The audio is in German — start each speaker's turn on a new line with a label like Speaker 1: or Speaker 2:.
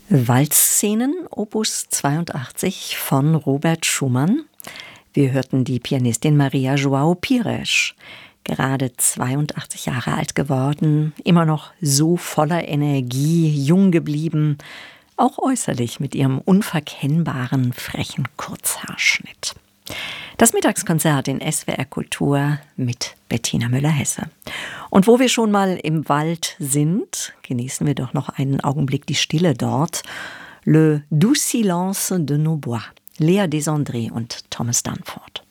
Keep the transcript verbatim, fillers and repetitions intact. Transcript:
Speaker 1: Waldszenen, Opus zweiundachtzig von Robert Schumann. Wir hörten die Pianistin Maria João Pires, gerade zweiundachtzig Jahre alt geworden, immer noch so voller Energie, jung geblieben, auch äußerlich mit ihrem unverkennbaren, frechen Kurzhaarschnitt. Das Mittagskonzert in S W R Kultur mit Bettina Müller-Hesse. Und wo wir schon mal im Wald sind, genießen wir doch noch einen Augenblick die Stille dort. Le doux silence de nos bois. Lea Desandré und Thomas Dunford.